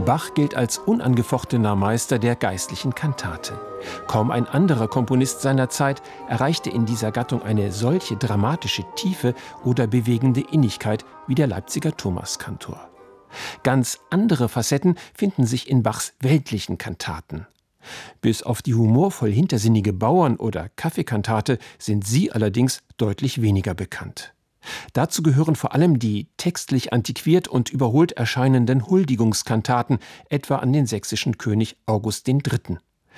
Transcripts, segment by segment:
Bach gilt als unangefochtener Meister der geistlichen Kantate. Kaum ein anderer Komponist seiner Zeit erreichte in dieser Gattung eine solche dramatische Tiefe oder bewegende Innigkeit wie der Leipziger Thomaskantor. Ganz andere Facetten finden sich in Bachs weltlichen Kantaten. Bis auf die humorvoll hintersinnige Bauern- oder Kaffeekantate sind sie allerdings deutlich weniger bekannt. Dazu gehören vor allem die textlich antiquiert und überholt erscheinenden Huldigungskantaten, etwa an den sächsischen König August III.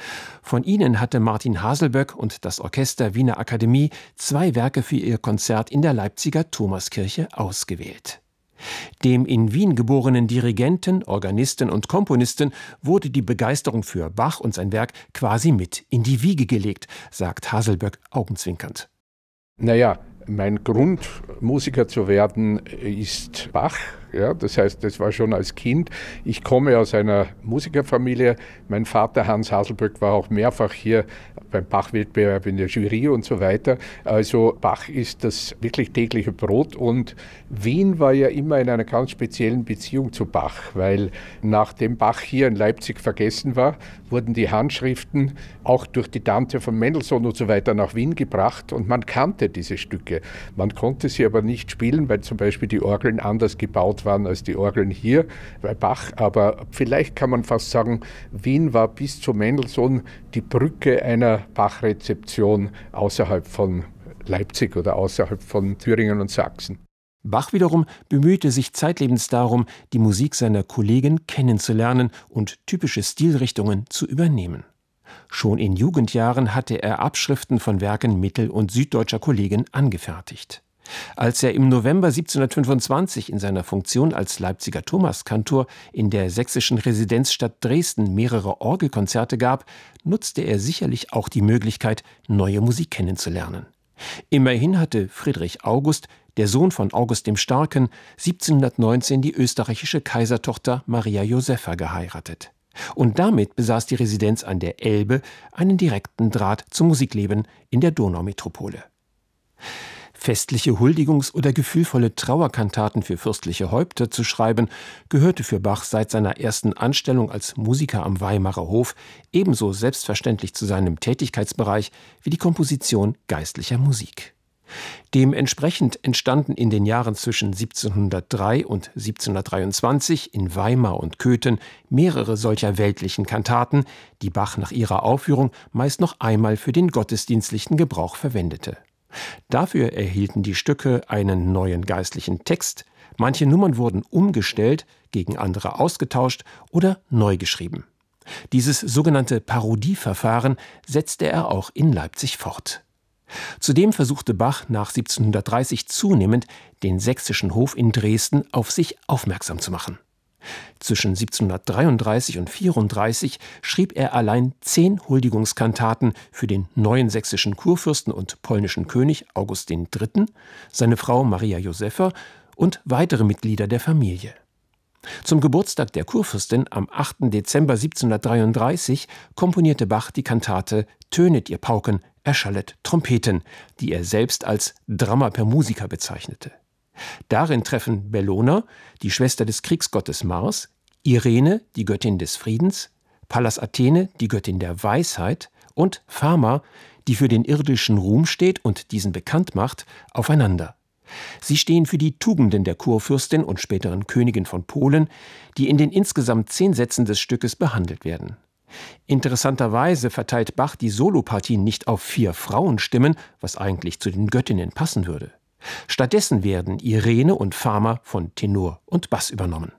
Von ihnen hatte Martin Haselböck und das Orchester Wiener Akademie 2 Werke für ihr Konzert in der Leipziger Thomaskirche ausgewählt. Dem in Wien geborenen Dirigenten, Organisten und Komponisten wurde die Begeisterung für Bach und sein Werk quasi mit in die Wiege gelegt, sagt Haselböck augenzwinkernd. Naja, mein Grund, Musiker zu werden, ist Bach. Ja, das heißt, das war schon als Kind. Ich komme aus einer Musikerfamilie. Mein Vater Hans Haselböck war auch mehrfach hier beim Bach-Wettbewerb in der Jury und so weiter. Also Bach ist das wirklich tägliche Brot. Und Wien war ja immer in einer ganz speziellen Beziehung zu Bach, weil nachdem Bach hier in Leipzig vergessen war, wurden die Handschriften auch durch die Tante von Mendelssohn und so weiter nach Wien gebracht und man kannte diese Stücke. Man konnte sie aber nicht spielen, weil zum Beispiel die Orgeln anders gebaut waren als die Orgeln hier bei Bach. Aber vielleicht kann man fast sagen, Wien war bis zu Mendelssohn die Brücke einer Bach-Rezeption außerhalb von Leipzig oder außerhalb von Thüringen und Sachsen. Bach wiederum bemühte sich zeitlebens darum, die Musik seiner Kollegen kennenzulernen und typische Stilrichtungen zu übernehmen. Schon in Jugendjahren hatte er Abschriften von Werken mittel- und süddeutscher Kollegen angefertigt. Als er im November 1725 in seiner Funktion als Leipziger Thomaskantor in der sächsischen Residenzstadt Dresden mehrere Orgelkonzerte gab, nutzte er sicherlich auch die Möglichkeit, neue Musik kennenzulernen. Immerhin hatte Friedrich August, der Sohn von August dem Starken, 1719 die österreichische Kaisertochter Maria Josepha geheiratet. Und damit besaß die Residenz an der Elbe einen direkten Draht zum Musikleben in der Donaumetropole. Festliche Huldigungs- oder gefühlvolle Trauerkantaten für fürstliche Häupter zu schreiben, gehörte für Bach seit seiner ersten Anstellung als Musiker am Weimarer Hof ebenso selbstverständlich zu seinem Tätigkeitsbereich wie die Komposition geistlicher Musik. Dementsprechend entstanden in den Jahren zwischen 1703 und 1723 in Weimar und Köthen mehrere solcher weltlichen Kantaten, die Bach nach ihrer Aufführung meist noch einmal für den gottesdienstlichen Gebrauch verwendete. Dafür erhielten die Stücke einen neuen geistlichen Text, manche Nummern wurden umgestellt, gegen andere ausgetauscht oder neu geschrieben. Dieses sogenannte Parodieverfahren setzte er auch in Leipzig fort. Zudem versuchte Bach nach 1730 zunehmend, den sächsischen Hof in Dresden auf sich aufmerksam zu machen. Zwischen 1733 und 1734 schrieb er allein 10 Huldigungskantaten für den neuen sächsischen Kurfürsten und polnischen König August III., seine Frau Maria Josepha und weitere Mitglieder der Familie. Zum Geburtstag der Kurfürstin am 8. Dezember 1733 komponierte Bach die Kantate »Tönet ihr Pauken, erschallet Trompeten«, die er selbst als »Drama per Musica« bezeichnete. Darin treffen Bellona, die Schwester des Kriegsgottes Mars, Irene, die Göttin des Friedens, Pallas Athene, die Göttin der Weisheit, und Fama, die für den irdischen Ruhm steht und diesen bekannt macht, aufeinander. Sie stehen für die Tugenden der Kurfürstin und späteren Königin von Polen, die in den insgesamt 10 Sätzen des Stückes behandelt werden. Interessanterweise verteilt Bach die Solopartien nicht auf 4 Frauenstimmen, was eigentlich zu den Göttinnen passen würde. Stattdessen werden Irene und Fama von Tenor und Bass übernommen.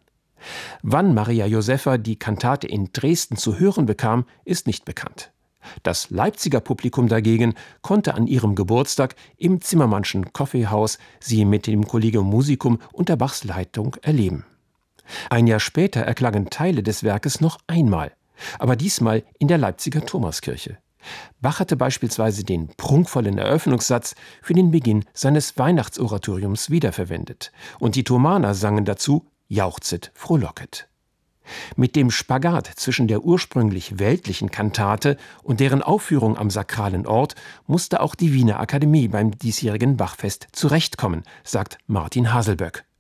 Wann Maria Josepha die Kantate in Dresden zu hören bekam, ist nicht bekannt. Das Leipziger Publikum dagegen konnte an ihrem Geburtstag im Zimmermannschen Kaffeehaus sie mit dem Collegium Musicum unter Bachs Leitung erleben. Ein Jahr später erklangen Teile des Werkes noch einmal, aber diesmal in der Leipziger Thomaskirche. Bach hatte beispielsweise den prunkvollen Eröffnungssatz für den Beginn seines Weihnachtsoratoriums wiederverwendet und die Thomaner sangen dazu »Jauchzet, frohlocket«. Mit dem Spagat zwischen der ursprünglich weltlichen Kantate und deren Aufführung am sakralen Ort musste auch die Wiener Akademie beim diesjährigen Bachfest zurechtkommen, sagt Martin Haselböck.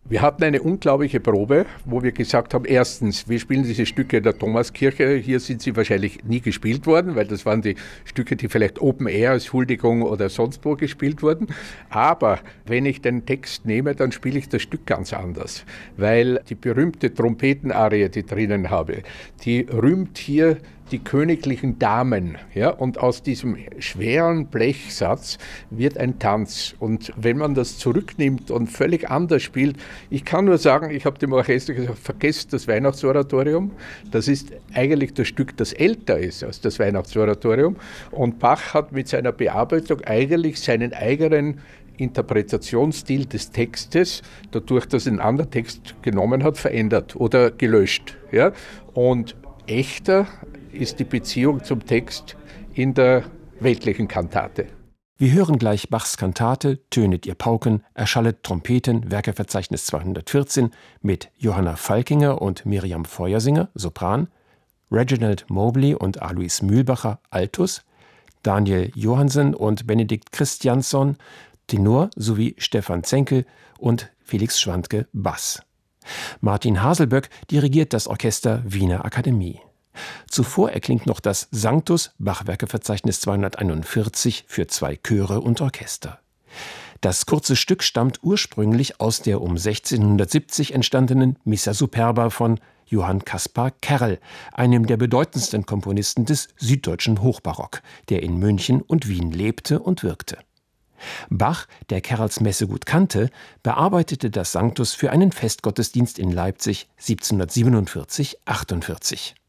Wir hatten eine unglaubliche Probe, wo wir gesagt haben, erstens, wir spielen diese Stücke in der Thomaskirche. Hier sind sie wahrscheinlich nie gespielt worden, weil das waren die Stücke, die vielleicht Open Air als Huldigung oder sonst wo gespielt wurden. Aber wenn ich den Text nehme, dann spiele ich das Stück ganz anders, weil die berühmte Trompetenarie, die drinnen habe, die rühmt hier die königlichen Damen. Ja? Und aus diesem schweren Blechsatz wird ein Tanz. Und wenn man das zurücknimmt und völlig anders spielt, ich kann nur sagen, ich habe dem Orchester gesagt, vergesst das Weihnachtsoratorium. Das ist eigentlich das Stück, das älter ist als das Weihnachtsoratorium. Und Bach hat mit seiner Bearbeitung eigentlich seinen eigenen Interpretationsstil des Textes, dadurch, dass er einen anderen Text genommen hat, verändert oder gelöscht. Ja? Und echter ist die Beziehung zum Text in der weltlichen Kantate. Wir hören gleich Bachs Kantate Tönet ihr Pauken, erschallet Trompeten, Werkeverzeichnis 214 mit Johanna Falkinger und Miriam Feuersinger, Sopran, Reginald Mobley und Alois Mühlbacher, Altus, Daniel Johansen und Benedikt Christiansson, Tenor, sowie Stefan Zenkel und Felix Schwantke, Bass. Martin Haselböck dirigiert das Orchester Wiener Akademie. Zuvor erklingt noch das Sanctus, Bachwerkeverzeichnis 241 für 2 Chöre und Orchester. Das kurze Stück stammt ursprünglich aus der um 1670 entstandenen Missa Superba von Johann Caspar Kerl, einem der bedeutendsten Komponisten des süddeutschen Hochbarock, der in München und Wien lebte und wirkte. Bach, der Kerls Messe gut kannte, bearbeitete das Sanctus für einen Festgottesdienst in Leipzig 1747/48.